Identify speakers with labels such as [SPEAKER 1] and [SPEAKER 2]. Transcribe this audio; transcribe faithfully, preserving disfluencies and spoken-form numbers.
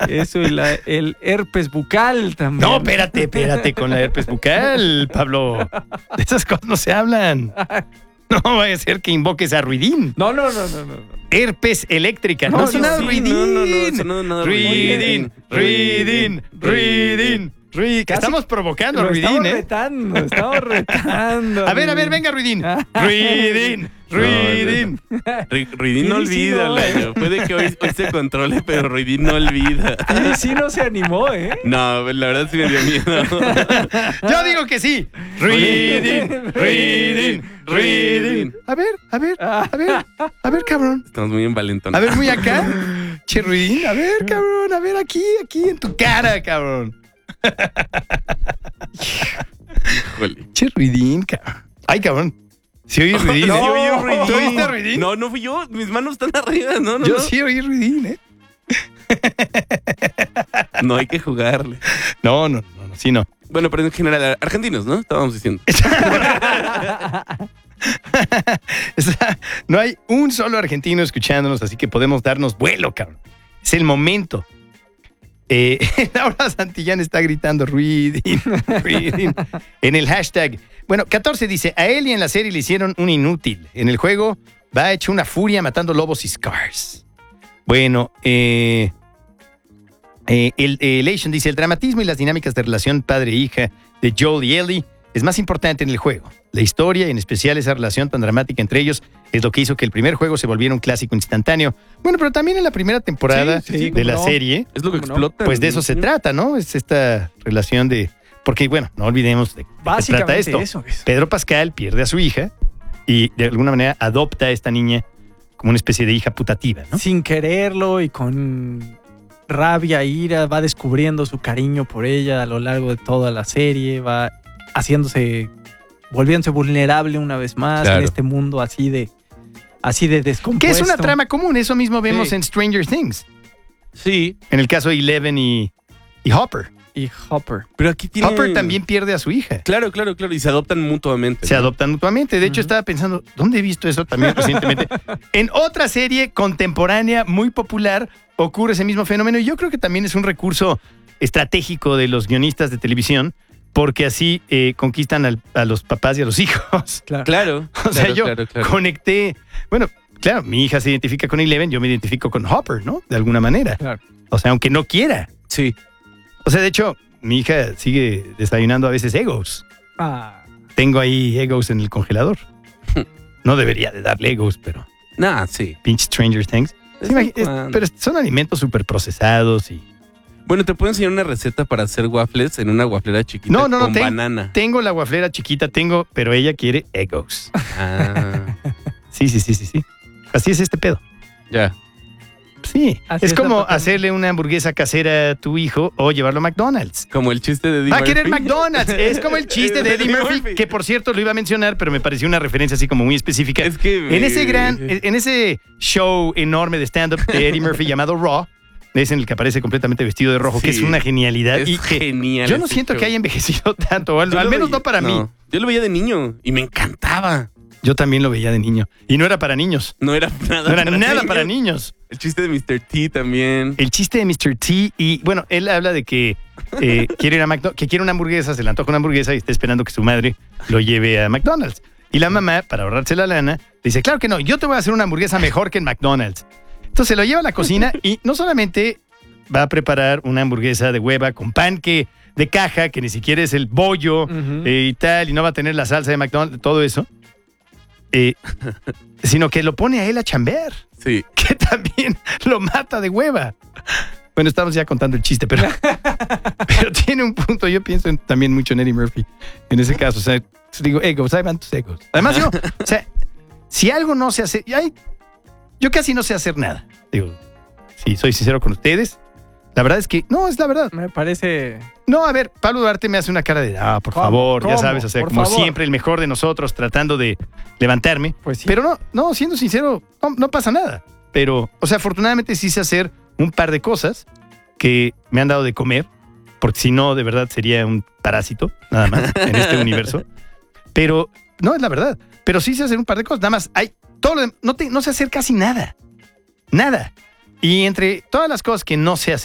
[SPEAKER 1] Eso y la, el herpes bucal también.
[SPEAKER 2] No, espérate, espérate con la herpes bucal, Pablo. De esas cosas no se hablan. No vaya a ser que invoques a Ruidín.
[SPEAKER 1] No, no, no, no, no.
[SPEAKER 2] Herpes eléctrica. No,
[SPEAKER 1] No,
[SPEAKER 2] no sonaba
[SPEAKER 1] sí,
[SPEAKER 2] Ruidín.
[SPEAKER 3] No, no, no, sonó nada
[SPEAKER 2] Ruidín, Ruidín, Ruidín, Ruidín.
[SPEAKER 1] Casi
[SPEAKER 2] Estamos provocando a
[SPEAKER 1] Lo
[SPEAKER 2] Ruidín,
[SPEAKER 1] estamos
[SPEAKER 2] ¿eh?
[SPEAKER 1] retando, estamos retando.
[SPEAKER 2] A ver, a ver, venga, Ruidín. Ruidín, Ruidín.
[SPEAKER 3] Ru- Ruidín no
[SPEAKER 1] Sí, sí,
[SPEAKER 3] olvida,
[SPEAKER 1] no,
[SPEAKER 3] Layo. Puede que hoy, hoy se controle, pero Ruidín no olvida.
[SPEAKER 1] Sí, sí no se animó, ¿eh?
[SPEAKER 3] No, la verdad sí me dio miedo.
[SPEAKER 2] Yo digo que sí. Ruidín, Ruidín, Ruidín. A ver, a ver, a ver, a ver, cabrón.
[SPEAKER 3] Estamos muy envalentonados.
[SPEAKER 2] A ver, muy acá. Che, Ruidín, a ver, cabrón, a ver, aquí, aquí, en tu cara, cabrón.
[SPEAKER 3] Híjole.
[SPEAKER 2] Che, Ruidín, cabrón. Ay, cabrón. ¿Sí oí Ruidín?
[SPEAKER 3] No,
[SPEAKER 2] ¿eh?
[SPEAKER 3] sí oí Ruidín.
[SPEAKER 2] ¿Tú oíste Ruidín?
[SPEAKER 3] No, no fui yo. Mis manos están arriba. No, no,
[SPEAKER 2] Yo
[SPEAKER 3] no.
[SPEAKER 2] sí oí Ruidín, ¿eh?
[SPEAKER 3] No hay que jugarle.
[SPEAKER 2] No, no, no, no, sí no.
[SPEAKER 3] Bueno, pero en general, argentinos, ¿no? Estábamos diciendo.
[SPEAKER 2] O sea, no hay un solo argentino escuchándonos, así que podemos darnos vuelo, cabrón. Es el momento. Eh, Laura Santillán está gritando Ruidín, Ruidín en el hashtag. Bueno, catorce dice, a él y en la serie le hicieron un inútil. En el juego va hecho una furia matando lobos y scars. Bueno, eh, eh, el, el Asian dice, el dramatismo y las dinámicas de relación padre-hija de Joel y Ellie es más importante en el juego. La historia, y en especial esa relación tan dramática entre ellos, es lo que hizo que el primer juego se volviera un clásico instantáneo. Bueno, pero también en la primera temporada
[SPEAKER 1] Sí, sí, sí,
[SPEAKER 2] de la
[SPEAKER 1] no.
[SPEAKER 2] serie,
[SPEAKER 3] Es lo que
[SPEAKER 1] ¿Cómo no?
[SPEAKER 3] explota.
[SPEAKER 2] pues de eso se
[SPEAKER 3] Sí.
[SPEAKER 2] trata, ¿no? Es esta relación de... Porque, bueno, no olvidemos de, de qué
[SPEAKER 1] Básicamente
[SPEAKER 2] trata esto.
[SPEAKER 1] eso es.
[SPEAKER 2] Pedro Pascal pierde a su hija y de alguna manera adopta a esta niña como una especie de hija putativa, ¿no?
[SPEAKER 1] Sin quererlo y con rabia, ira, va descubriendo su cariño por ella a lo largo de toda la serie, va haciéndose, volviéndose vulnerable una vez más
[SPEAKER 3] Claro.
[SPEAKER 1] en este mundo así de, así de descompuesto.
[SPEAKER 2] Que es una trama común, eso mismo vemos
[SPEAKER 1] Sí.
[SPEAKER 2] en Stranger Things.
[SPEAKER 3] Sí,
[SPEAKER 2] En el caso de Eleven y, y Hopper.
[SPEAKER 1] Y Hopper.
[SPEAKER 3] pero aquí tiene...
[SPEAKER 2] Hopper también pierde a su hija.
[SPEAKER 3] Claro, claro, claro. Y se adoptan mutuamente.
[SPEAKER 2] Se
[SPEAKER 3] ¿no?
[SPEAKER 2] adoptan mutuamente. De hecho,
[SPEAKER 1] Ujú.
[SPEAKER 2] estaba pensando, ¿dónde he visto eso también recientemente? En otra serie contemporánea muy popular ocurre ese mismo fenómeno. Y yo creo que también es un recurso estratégico de los guionistas de televisión, porque así eh, conquistan al- a los papás y a los hijos.
[SPEAKER 1] Claro.
[SPEAKER 3] Claro.
[SPEAKER 2] O sea,
[SPEAKER 3] claro,
[SPEAKER 2] yo
[SPEAKER 3] claro, claro.
[SPEAKER 2] conecté... Bueno, claro, mi hija se identifica con Eleven, yo me identifico con Hopper, ¿no? De alguna manera.
[SPEAKER 1] Claro.
[SPEAKER 2] O sea, aunque no quiera.
[SPEAKER 3] Sí.
[SPEAKER 2] O sea, de hecho, mi hija sigue desayunando a veces Eggos.
[SPEAKER 1] Ah,
[SPEAKER 2] Tengo ahí Eggos en el congelador. No debería de darle Eggos, pero
[SPEAKER 3] Nah, sí.
[SPEAKER 2] pinche Stranger Things.
[SPEAKER 3] De
[SPEAKER 2] Sí,
[SPEAKER 3] vez en
[SPEAKER 2] imagi- es-
[SPEAKER 3] cuando.
[SPEAKER 2] pero son alimentos súper procesados y...
[SPEAKER 3] Bueno, te puedo enseñar una receta para hacer waffles en una guaflera chiquita
[SPEAKER 2] No, no, no,
[SPEAKER 3] con
[SPEAKER 2] ten-
[SPEAKER 3] banana.
[SPEAKER 2] Tengo la guaflera chiquita, tengo, pero ella quiere Eggos.
[SPEAKER 3] Ah,
[SPEAKER 2] Sí, sí, sí, sí, sí. Así es este pedo.
[SPEAKER 3] ya.
[SPEAKER 2] Sí,
[SPEAKER 1] Así
[SPEAKER 2] es
[SPEAKER 1] es la
[SPEAKER 2] como
[SPEAKER 1] patente.
[SPEAKER 2] hacerle una hamburguesa casera a tu hijo o llevarlo a McDonald's.
[SPEAKER 3] Como el chiste de Eddie
[SPEAKER 2] Va a querer
[SPEAKER 3] Murphy.
[SPEAKER 2] McDonald's. Es como el chiste de Eddie
[SPEAKER 3] Eddie
[SPEAKER 2] Murphy,
[SPEAKER 3] Murphy.
[SPEAKER 2] que por cierto lo iba a mencionar, pero me pareció una referencia así como muy específica.
[SPEAKER 3] Es que...
[SPEAKER 2] En ese gran, en ese show enorme de stand-up de Eddie Murphy llamado Raw, es en el que aparece completamente vestido de rojo, que
[SPEAKER 3] Sí.
[SPEAKER 2] es una genialidad.
[SPEAKER 3] Es
[SPEAKER 2] y que
[SPEAKER 3] genial.
[SPEAKER 2] yo no
[SPEAKER 3] ese
[SPEAKER 2] siento
[SPEAKER 3] show.
[SPEAKER 2] que haya envejecido tanto, o al,
[SPEAKER 3] Yo
[SPEAKER 2] al
[SPEAKER 3] lo
[SPEAKER 2] menos
[SPEAKER 3] veía-
[SPEAKER 2] no para mí.
[SPEAKER 3] Yo lo veía de niño y me encantaba.
[SPEAKER 2] Yo también lo veía de niño. Y no era para niños.
[SPEAKER 3] No era nada
[SPEAKER 2] No era
[SPEAKER 3] para
[SPEAKER 2] nada
[SPEAKER 3] niños.
[SPEAKER 2] para niños.
[SPEAKER 3] El chiste de mister T también.
[SPEAKER 2] El chiste de mister T, y bueno, él habla de que eh, quiere ir a McDo- que quiere una hamburguesa, se le antoja una hamburguesa y está esperando que su madre lo lleve a McDonald's. Y la mamá, para ahorrarse la lana, dice, claro que no, yo te voy a hacer una hamburguesa mejor que en McDonald's. Entonces se lo lleva a la cocina y no solamente va a preparar una hamburguesa de hueva con pan que de caja, que ni siquiera es el bollo
[SPEAKER 1] ujú.
[SPEAKER 2] eh, y tal, y no va a tener la salsa de McDonald's, todo eso, eh, sino que lo pone a él a chambear,
[SPEAKER 3] Sí.
[SPEAKER 2] que también lo mata de hueva. Bueno, estamos ya contando el chiste, pero, pero tiene un punto. Yo pienso en- también mucho en Eddie Murphy. En ese caso, o sea, digo, egos, ahí van tus egos. Además, yo, o sea, si algo no se hace, ay, yo casi no sé hacer nada. Digo, si soy sincero con ustedes, la verdad es que, no, es la verdad.
[SPEAKER 1] Me parece...
[SPEAKER 2] No, a ver, Pablo Duarte me hace una cara de, ah, por
[SPEAKER 1] ¿Cómo?
[SPEAKER 2] favor, ya
[SPEAKER 1] ¿Cómo?
[SPEAKER 2] sabes, o sea,
[SPEAKER 1] Por
[SPEAKER 2] como
[SPEAKER 1] favor.
[SPEAKER 2] siempre, el mejor de nosotros tratando de levantarme.
[SPEAKER 1] Pues sí.
[SPEAKER 2] Pero no, no, siendo sincero, no, no pasa nada. Pero, o sea, afortunadamente sí sé hacer un par de cosas que me han dado de comer, porque si no, de verdad sería un parásito, nada más, en este universo. Pero, no, es la verdad. Pero sí sé hacer un par de cosas, nada más. Hay todo lo dem- no, te, no sé hacer casi nada. Nada. Y entre todas las cosas que no sé hacer,